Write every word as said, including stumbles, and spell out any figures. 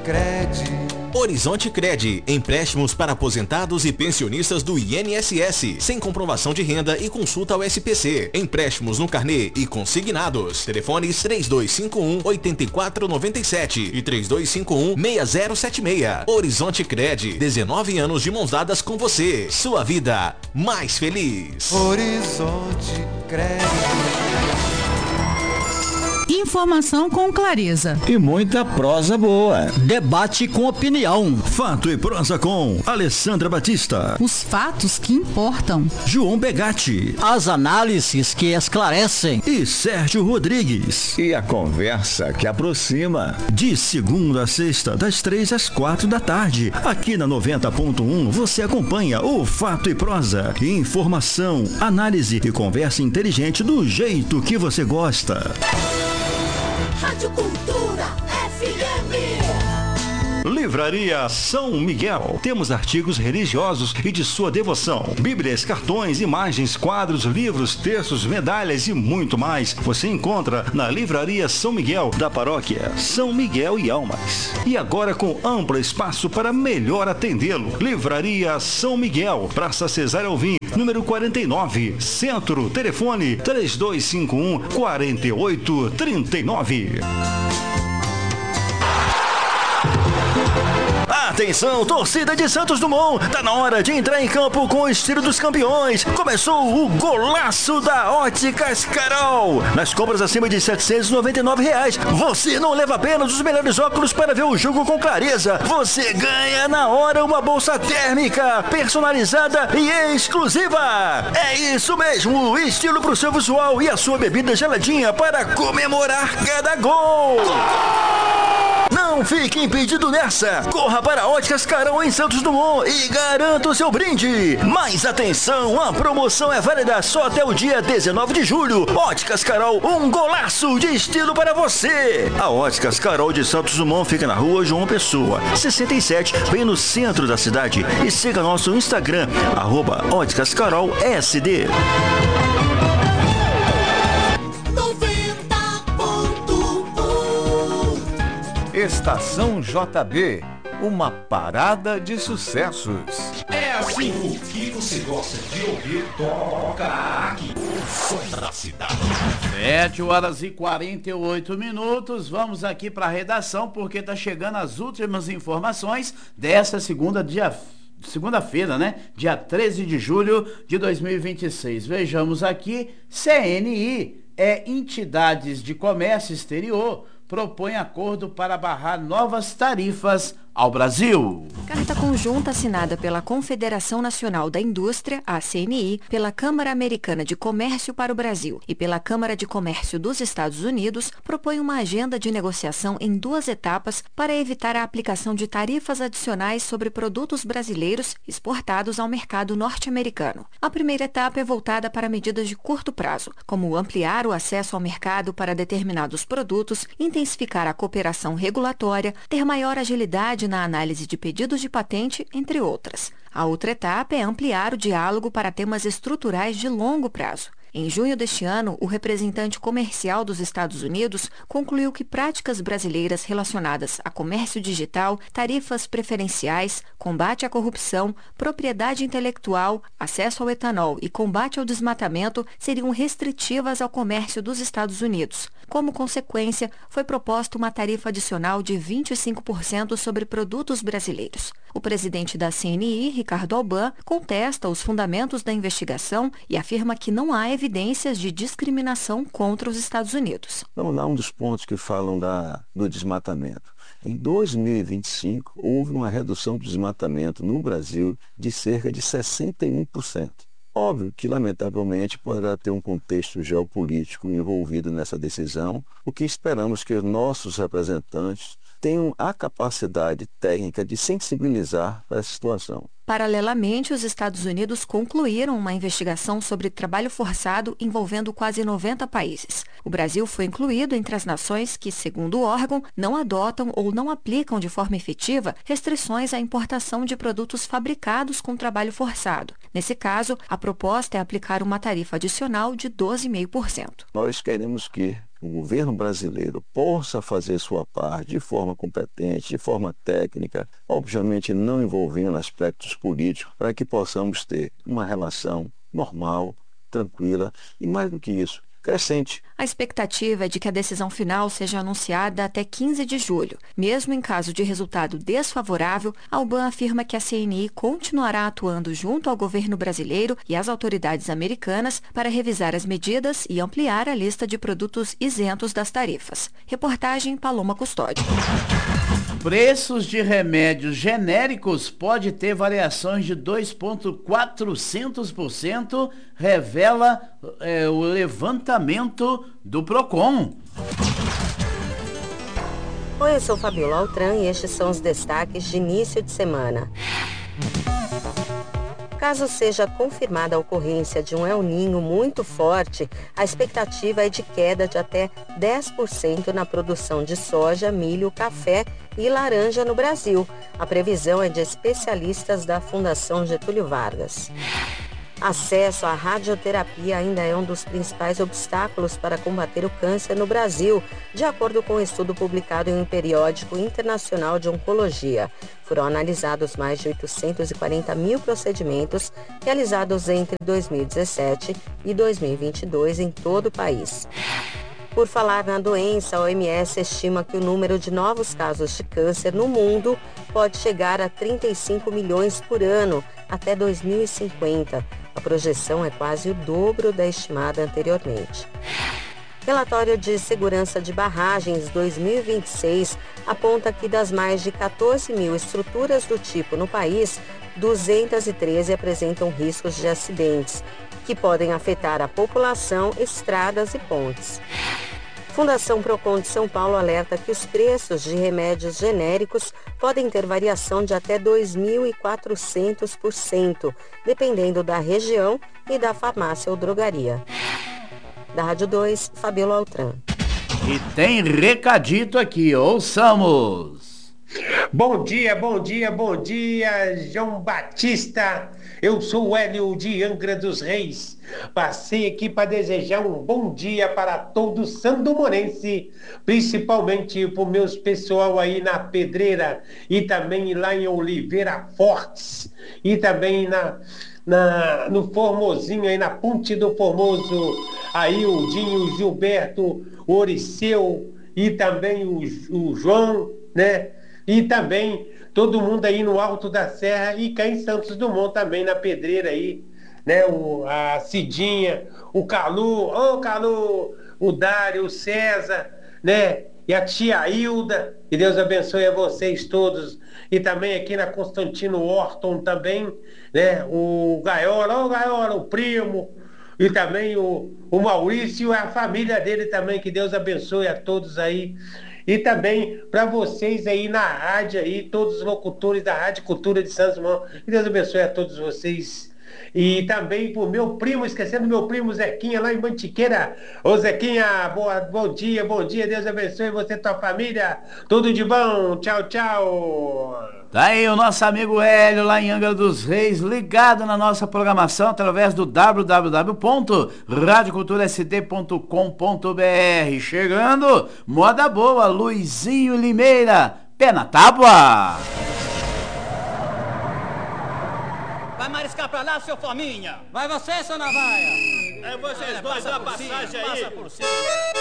Cred. Horizonte Cred, empréstimos para aposentados e pensionistas do I N S S, sem comprovação de renda e consulta ao S P C. Empréstimos no carnê e consignados. Telefones três dois cinco um, oito quatro nove sete e três dois cinco um, seis zero sete seis. Horizonte Cred, dezenove anos de mãos dadas com você. Sua vida mais feliz. Horizonte Cred. Informação com clareza e muita prosa boa. Debate com opinião. Fato e prosa com Alessandra Batista. Os fatos que importam. João Begatti. As análises que esclarecem. E Sérgio Rodrigues. E a conversa que aproxima. De segunda a sexta, das três às quatro da tarde. Aqui na noventa ponto um você acompanha o Fato e Prosa. Informação, análise e conversa inteligente do jeito que você gosta. Rádio Cultura F M. Livraria São Miguel. Temos artigos religiosos e de sua devoção. Bíblias, cartões, imagens, quadros, livros, textos, medalhas e muito mais. Você encontra na Livraria São Miguel, da paróquia São Miguel e Almas. E agora com amplo espaço para melhor atendê-lo. Livraria São Miguel, Praça Cesário Alvim, número quarenta e nove, Centro. Telefone três dois cinco um, quatro oito três nove. Atenção, torcida de Santos Dumont, tá na hora de entrar em campo com o estilo dos campeões. Começou o golaço da Óticas Carol. Nas compras acima de setecentos e noventa e nove reais, você não leva apenas os melhores óculos para ver o jogo com clareza. Você ganha na hora uma bolsa térmica, personalizada e exclusiva. É isso mesmo, estilo pro seu visual e a sua bebida geladinha para comemorar cada gol. Não fique impedido nessa. Corra para Óticas Carol em Santos Dumont e garanta o seu brinde. Mas atenção, a promoção é válida só até o dia dezenove de julho. Óticas Carol, um golaço de estilo para você. A Óticas Carol de Santos Dumont fica na rua João Pessoa, sessenta e sete, bem no centro da cidade. E siga nosso Instagram, arroba Óticas Carol S D. Estação J B, uma parada de sucessos. É assim o que você gosta de ouvir, toca aqui. O som da cidade. sete horas e quarenta e oito minutos. Vamos aqui para a redação porque tá chegando as últimas informações desta segunda dia segunda-feira, né? Dia treze de julho de dois mil e vinte e seis. Vejamos aqui, C N I é entidades de comércio exterior propõe acordo para barrar novas tarifas ao Brasil. Carta conjunta assinada pela Confederação Nacional da Indústria, a C N I, pela Câmara Americana de Comércio para o Brasil e pela Câmara de Comércio dos Estados Unidos propõe uma agenda de negociação em duas etapas para evitar a aplicação de tarifas adicionais sobre produtos brasileiros exportados ao mercado norte-americano. A primeira etapa é voltada para medidas de curto prazo, como ampliar o acesso ao mercado para determinados produtos, intensificar a cooperação regulatória, ter maior agilidade na análise de pedidos de patente, entre outras. A outra etapa é ampliar o diálogo para temas estruturais de longo prazo. Em junho deste ano, o representante comercial dos Estados Unidos concluiu que práticas brasileiras relacionadas a comércio digital, tarifas preferenciais, combate à corrupção, propriedade intelectual, acesso ao etanol e combate ao desmatamento seriam restritivas ao comércio dos Estados Unidos. Como consequência, foi proposta uma tarifa adicional de vinte e cinco por cento sobre produtos brasileiros. O presidente da C N I, Ricardo Alban, contesta os fundamentos da investigação e afirma que não há evidências de discriminação contra os Estados Unidos. Vamos lá, um dos pontos que falam da, do desmatamento. Em dois mil e vinte e cinco, houve uma redução do desmatamento no Brasil de cerca de sessenta e um por cento. Óbvio que, lamentavelmente, poderá ter um contexto geopolítico envolvido nessa decisão, o que esperamos que nossos representantes tenham a capacidade técnica de sensibilizar para essa situação. Paralelamente, os Estados Unidos concluíram uma investigação sobre trabalho forçado envolvendo quase noventa países. O Brasil foi incluído entre as nações que, segundo o órgão, não adotam ou não aplicam de forma efetiva restrições à importação de produtos fabricados com trabalho forçado. Nesse caso, a proposta é aplicar uma tarifa adicional de doze vírgula cinco por cento. Nós queremos que o governo brasileiro possa fazer sua parte de forma competente, de forma técnica, obviamente não envolvendo aspectos políticos, para que possamos ter uma relação normal, tranquila e, mais do que isso, crescente. A expectativa é de que a decisão final seja anunciada até quinze de julho. Mesmo em caso de resultado desfavorável, a Alban afirma que a C N I continuará atuando junto ao governo brasileiro e às autoridades americanas para revisar as medidas e ampliar a lista de produtos isentos das tarifas. Reportagem Paloma Custódio. Preços de remédios genéricos pode ter variações de dois vírgula quatrocentos por cento, revela é, o levantamento do Procon. Oi, eu sou Fabiola Altran e estes são os destaques de início de semana. Caso seja confirmada a ocorrência de um El Niño muito forte, a expectativa é de queda de até dez por cento na produção de soja, milho, café e laranja no Brasil. A previsão é de especialistas da Fundação Getúlio Vargas. Acesso à radioterapia ainda é um dos principais obstáculos para combater o câncer no Brasil, de acordo com um estudo publicado em um periódico internacional de oncologia. Foram analisados mais de oitocentos e quarenta mil procedimentos realizados entre dois mil e dezessete e dois mil e vinte e dois em todo o país. Por falar na doença, a O M S estima que o número de novos casos de câncer no mundo pode chegar a trinta e cinco milhões por ano até dois mil e cinquenta. A projeção é quase o dobro da estimada anteriormente. Relatório de Segurança de Barragens dois mil e vinte e seis aponta que das mais de quatorze mil estruturas do tipo no país, duzentas e treze apresentam riscos de acidentes, que podem afetar a população, estradas e pontes. Fundação Procon de São Paulo alerta que os preços de remédios genéricos podem ter variação de até dois mil e quatrocentos por cento, dependendo da região e da farmácia ou drogaria. Da Rádio dois, Fabiola Altran. E tem recadito aqui, ouçamos. Bom dia, bom dia, bom dia, João Batista. Eu sou o Hélio de Angra dos Reis. Passei aqui para desejar um bom dia para todo sandomorense, principalmente para os meus pessoal aí na Pedreira e também lá em Oliveira Fortes e também na, na, no Formosinho, aí na Ponte do Formoso, aí o Dinho, Gilberto, o Oriceu e também o, o João, né? E também todo mundo aí no Alto da Serra e cá em Santos Dumont também, na Pedreira aí, né? O, a Cidinha, o Calu, ô oh, Calu, o Dário, o César, né? E a tia Hilda, que Deus abençoe a vocês todos. E também aqui na Constantino Orton também, né? O Gaiola, ô oh, Gaiola, o primo, e também o, o Maurício e a família dele também, que Deus abençoe a todos aí. E também para vocês aí na rádio aí, todos os locutores da Rádio Cultura de Santos Dumont. Que Deus abençoe a todos vocês. E também pro meu primo, esquecendo meu primo Zequinha lá em Mantiqueira. Ô Zequinha, boa, bom dia, bom dia, Deus abençoe você e tua família. Tudo de bom, tchau, tchau. Tá aí o nosso amigo Hélio lá em Angra dos Reis, ligado na nossa programação através do w w w ponto radio cultura s d ponto com ponto b r. Chegando, moda boa, Luizinho Limeira, pé na tábua. Vai mariscar pra lá, seu fominha. Vai você, seu navalha. É vocês dois, dá passagem aí. Passa por cima.